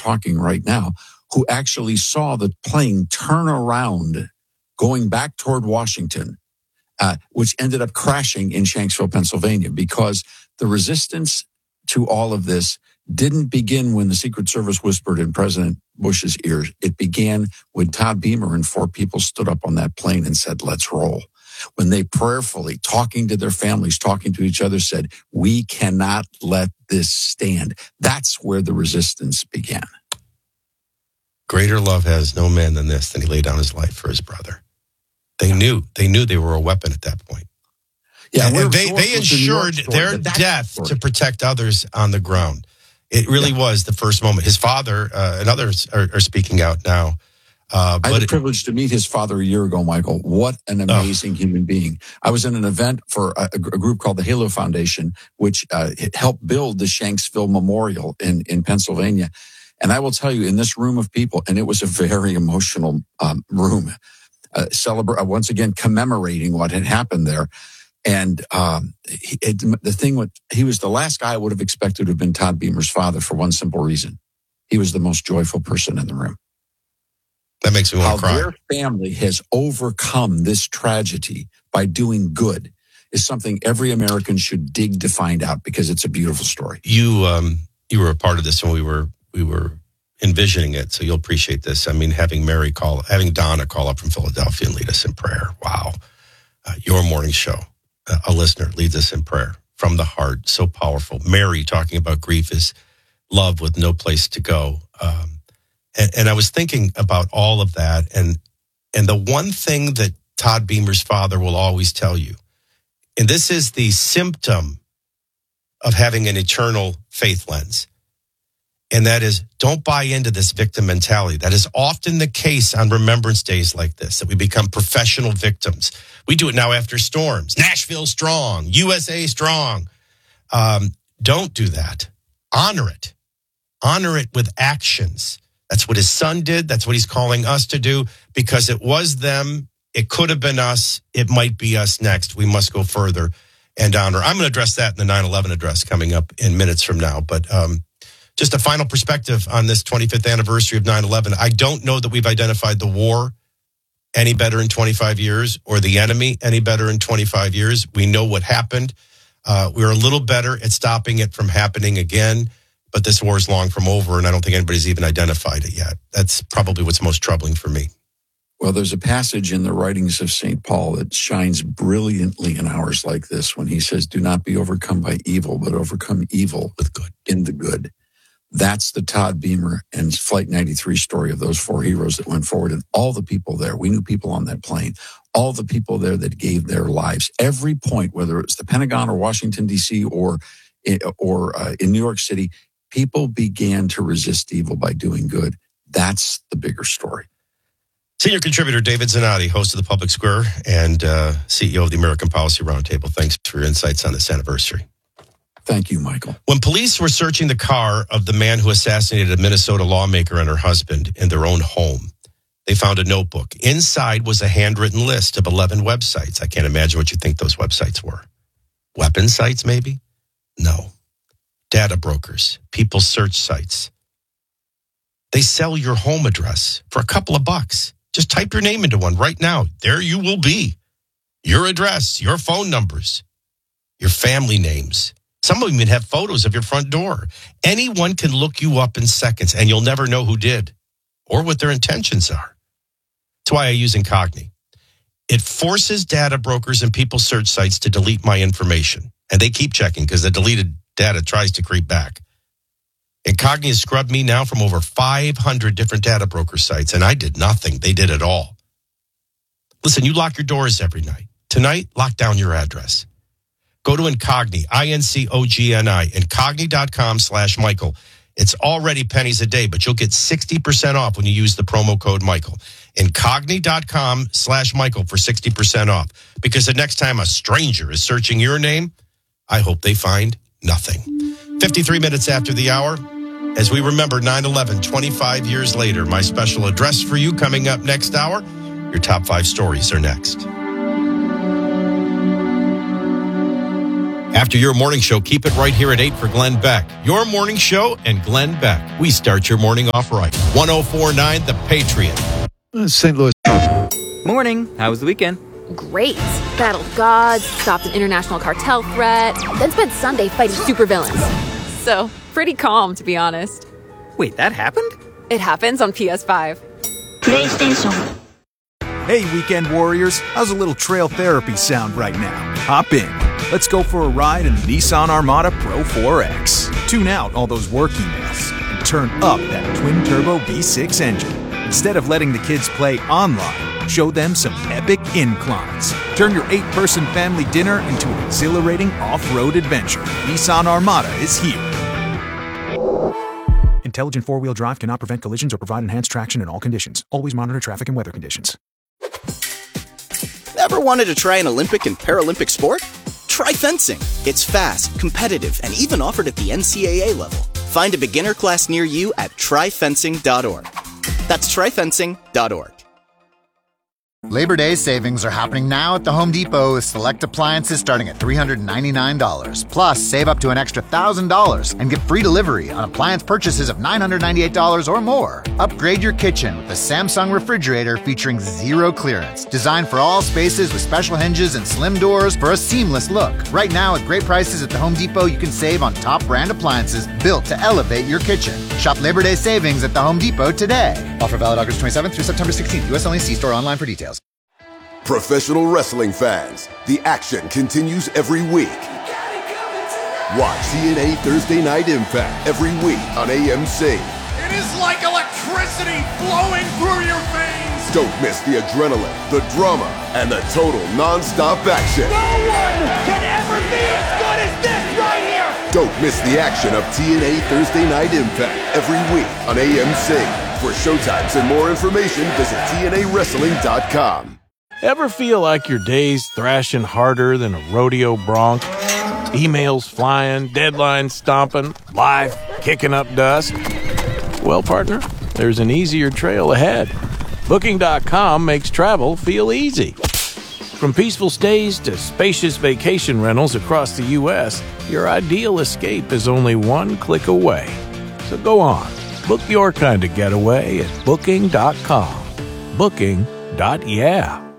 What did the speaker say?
talking right now, who actually saw the plane turn around going back toward Washington, which ended up crashing in Shanksville, Pennsylvania, because the resistance to all of this didn't begin when the Secret Service whispered in President Bush's ears. It began when Todd Beamer and 4 people stood up on that plane and said, let's roll. When they prayerfully, talking to their families, talking to each other, said, we cannot let this stand. That's where the resistance began. Greater love has no man than this, than he laid down his life for his brother. They knew they were a weapon at that point. Yeah, and they ensured their death to protect others on the ground. It really was the first moment. His father and others are speaking out now. I had the privilege to meet his father a year ago, Michael. What an amazing human being. I was in an event for a group called the Halo Foundation, which helped build the Shanksville Memorial in Pennsylvania. And I will tell you, in this room of people, and it was a very emotional room, once again, commemorating what had happened there. And he was the last guy I would have expected to have been Todd Beamer's father for one simple reason. He was the most joyful person in the room. That makes me want to cry. How their family has overcome this tragedy by doing good is something every American should dig to find out, because it's a beautiful story. You were a part of this when we were envisioning it, so you'll appreciate this. I mean, having Donna call up from Philadelphia and lead us in prayer. Wow. Your morning show, a listener leads us in prayer from the heart. So powerful. Mary talking about grief is love with no place to go. And I was thinking about all of that. And the one thing that Todd Beamer's father will always tell you, and this is the symptom of having an eternal faith lens, and that is, don't buy into this victim mentality. That is often the case on Remembrance Days like this, that we become professional victims. We do it now after storms. Nashville strong, USA strong. Don't do that. Honor it. Honor it with actions. That's what his son did. That's what he's calling us to do, because it was them. It could have been us. It might be us next. We must go further and honor. I'm going to address that in the 9/11 address coming up in minutes from now. But just a final perspective on this 25th anniversary of 9/11. I don't know that we've identified the war any better in 25 years or the enemy any better in 25 years. We know what happened. We're a little better at stopping it from happening again. But this war is long from over, and I don't think anybody's even identified it yet. That's probably what's most troubling for me. Well, there's a passage in the writings of St. Paul that shines brilliantly in hours like this when he says, do not be overcome by evil, but overcome evil with good, in the good. That's the Todd Beamer and Flight 93 story of those 4 heroes that went forward, and all the people there. We knew people on that plane, all the people there that gave their lives. Every point, whether it's the Pentagon or Washington, D.C. or in New York City, people began to resist evil by doing good. That's the bigger story. Senior contributor David Zanotti, host of The Public Square and CEO of the American Policy Roundtable. Thanks for your insights on this anniversary. Thank you, Michael. When police were searching the car of the man who assassinated a Minnesota lawmaker and her husband in their own home, they found a notebook. Inside was a handwritten list of 11 websites. I can't imagine what you think those websites were. Weapon sites, maybe? No. Data brokers, people's search sites. They sell your home address for a couple of bucks. Just type your name into one right now. There you will be. Your address, your phone numbers, your family names. Some of them even have photos of your front door. Anyone can look you up in seconds, and you'll never know who did or what their intentions are. That's why I use Incogni. It forces data brokers and people's search sites to delete my information. And they keep checking because the deleted data tries to creep back. Incogni has scrubbed me now from over 500 different data broker sites, and I did nothing. They did it all. Listen, you lock your doors every night. Tonight, lock down your address. Go to Incogni, Incogni, Incogni.com/Michael. It's already pennies a day, but you'll get 60% off when you use the promo code Michael. Incogni.com/Michael for 60% off. Because the next time a stranger is searching your name, I hope they find nothing. 53 minutes after the hour, as we remember 9/11, 25 years later. My special address for you coming up next hour. Your top 5 stories are next. After your morning show, keep it right here at 8 for Glenn Beck. Your morning show and Glenn Beck. We start your morning off right. 104.9 The Patriot. St. Louis. Morning. How was the weekend? Great. Battled gods, stopped an international cartel threat, then spent Sunday fighting supervillains. So, pretty calm, to be honest. Wait, that happened? It happens on PS5. PlayStation. Hey, weekend warriors. How's a little trail therapy sound right now? Hop in. Let's go for a ride in the Nissan Armada Pro 4X. Tune out all those work emails and turn up that twin-turbo V6 engine. Instead of letting the kids play online, show them some epic inclines. Turn your 8-person family dinner into an exhilarating off-road adventure. Nissan Armada is here. Intelligent four-wheel drive cannot prevent collisions or provide enhanced traction in all conditions. Always monitor traffic and weather conditions. Ever wanted to try an Olympic and Paralympic sport? Try fencing. It's fast, competitive, and even offered at the NCAA level. Find a beginner class near you at tryfencing.org. That's tryfencing.org. Labor Day savings are happening now at the Home Depot with select appliances starting at $399. Plus, save up to an extra $1,000 and get free delivery on appliance purchases of $998 or more. Upgrade your kitchen with the Samsung refrigerator featuring zero clearance. Designed for all spaces with special hinges and slim doors for a seamless look. Right now, at great prices at the Home Depot, you can save on top brand appliances built to elevate your kitchen. Shop Labor Day savings at the Home Depot today. Offer valid August 27th through September 16th. U.S. only. See store online for details. Professional wrestling fans, the action continues every week. Watch TNA Thursday Night Impact every week on AMC. It is like electricity flowing through your veins. Don't miss the adrenaline, the drama, and the total non-stop action. No one can ever be as good as this right here. Don't miss the action of TNA Thursday Night Impact every week on AMC. For showtimes and more information, visit TNAWrestling.com. Ever feel like your day's thrashing harder than a rodeo bronc? Emails flying, deadlines stomping, life kicking up dust? Well, partner, there's an easier trail ahead. Booking.com makes travel feel easy. From peaceful stays to spacious vacation rentals across the U.S., your ideal escape is only one click away. So go on, book your kind of getaway at Booking.com. Booking.yeah.